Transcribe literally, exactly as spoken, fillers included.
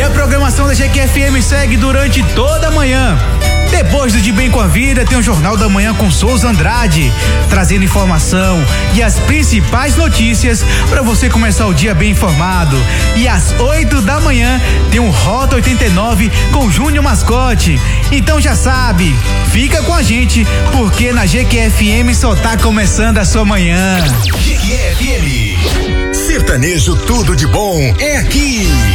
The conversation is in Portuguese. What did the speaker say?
a programação da G Q F M segue durante toda a manhã. Depois do De Bem com a Vida, tem o Jornal da Manhã com Souza Andrade, trazendo informação e as principais notícias para você começar o dia bem informado. E às oito da manhã tem o Rota oitenta e nove com Júnior Mascote. Então já sabe, fica com a gente, porque na G Q F M só tá começando a sua manhã. G Q F M. Sertanejo tudo de bom é aqui.